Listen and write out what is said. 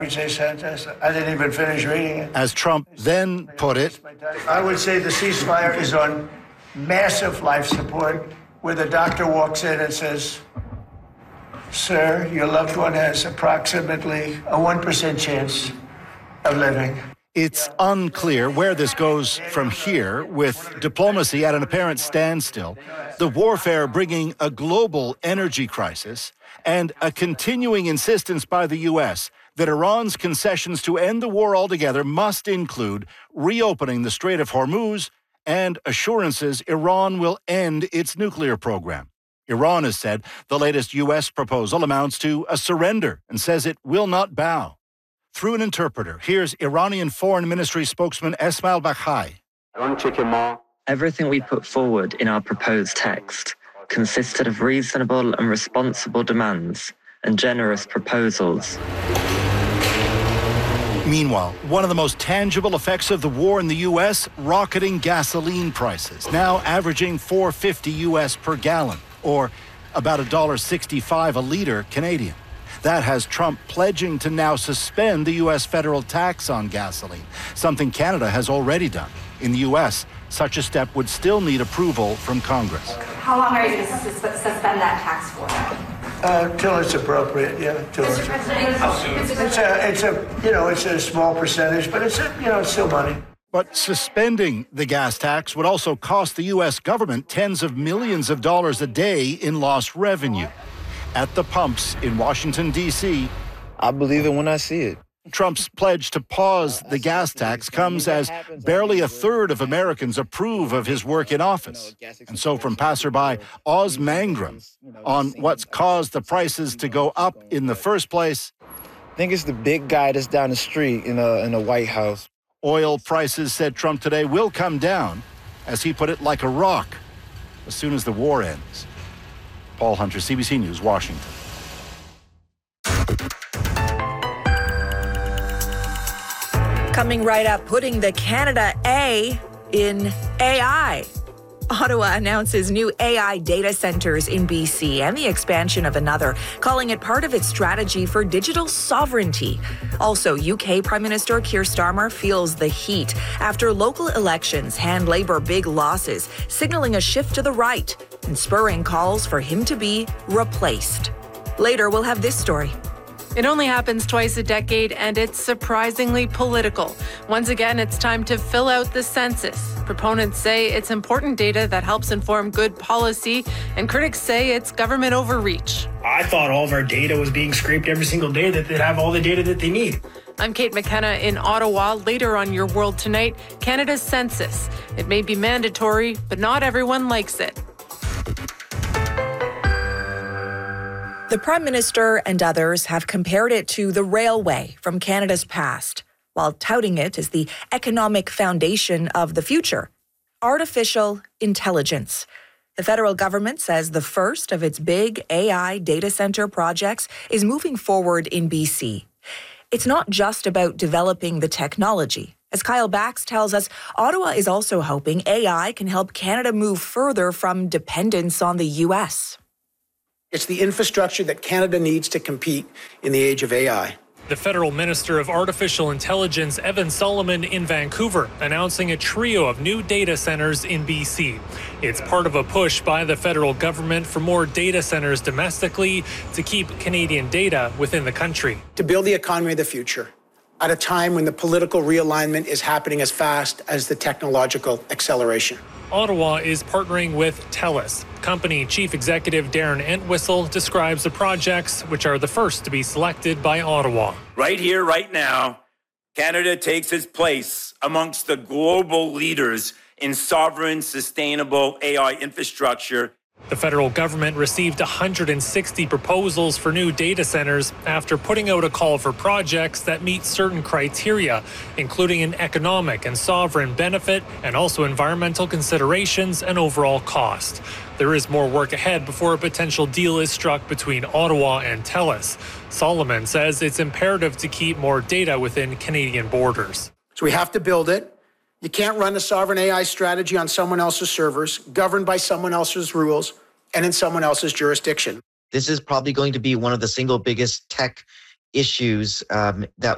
They sent us. I didn't even finish reading it. As Trump then put it, I would say the ceasefire is on massive life support, where the doctor walks in and says, "Sir, your loved one has approximately a 1% chance of living." it's unclear where this goes from here, with diplomacy at an apparent standstill, the warfare bringing a global energy crisis, and a continuing insistence by the U.S. that Iran's concessions to end the war altogether must include reopening the Strait of Hormuz and assurances Iran will end its nuclear program. Iran has said the latest U.S. proposal amounts to a surrender and says it will not bow. Through an interpreter, here's Iranian Foreign Ministry spokesman Esmail Baghai. Everything we put forward in our proposed text consisted of reasonable and responsible demands and generous proposals. Meanwhile, one of the most tangible effects of the war in the U.S., rocketing gasoline prices, now averaging $4.50 U.S. per gallon, or about $1.65 a litre Canadian. That has Trump pledging to now suspend the U.S. federal tax on gasoline, something Canada has already done. In the U.S., such a step would still need approval from Congress. How long are you going to suspend that tax for? Till it's appropriate, yeah. Till Mr. President, it's a small percentage, but it's still money. But suspending the gas tax would also cost the U.S. government tens of millions of dollars a day in lost revenue. At the pumps in Washington, D.C., I believe it when I see it. Trump's pledge to pause the gas tax comes as barely a third of Americans approve of his work in office. And so from passerby Oz Mangrum on what's caused the prices to go up in the first place. I think it's the big guy that's down the street in the White House. Oil prices, said Trump today, will come down, as he put it, like a rock, as soon as the war ends. Paul Hunter, CBC News, Washington. Coming right up, putting the Canada A in AI. Ottawa announces new AI data centers in BC and the expansion of another, calling it part of its strategy for digital sovereignty. Also, UK Prime Minister Keir Starmer feels the heat after local elections hand Labour big losses, signaling a shift to the right and spurring calls for him to be replaced. Later, we'll have this story. It only happens twice a decade, and it's surprisingly political. Once again, it's time to fill out the census. Proponents say it's important data that helps inform good policy, and critics say it's government overreach. I thought all of our data was being scraped every single day, that they'd have all the data that they need. I'm Kate McKenna in Ottawa. Later on Your World Tonight, Canada's census. It may be mandatory, but not everyone likes it. The Prime Minister and others have compared it to the railway from Canada's past, while touting it as the economic foundation of the future. Artificial intelligence. The federal government says the first of its big AI data center projects is moving forward in BC. It's not just about developing the technology. As Kyle Bax tells us, Ottawa is also hoping AI can help Canada move further from dependence on the U.S. It's the infrastructure that Canada needs to compete in the age of AI. The federal minister of artificial intelligence, Evan Solomon, in Vancouver, announcing a trio of new data centers in BC. It's part of a push by the federal government for more data centers domestically to keep Canadian data within the country. To build the economy of the future at a time when the political realignment is happening as fast as the technological acceleration. Ottawa is partnering with TELUS. Company Chief Executive Darren Entwistle describes the projects, which are the first to be selected by Ottawa. Right here, right now, Canada takes its place amongst the global leaders in sovereign, sustainable AI infrastructure. The federal government received 160 proposals for new data centers after putting out a call for projects that meet certain criteria, including an economic and sovereign benefit and also environmental considerations and overall cost. There is more work ahead before a potential deal is struck between Ottawa and TELUS. Solomon says it's imperative to keep more data within Canadian borders. So we have to build it. You can't run a sovereign AI strategy on someone else's servers, governed by someone else's rules, and in someone else's jurisdiction. This is probably going to be one of the single biggest tech issues that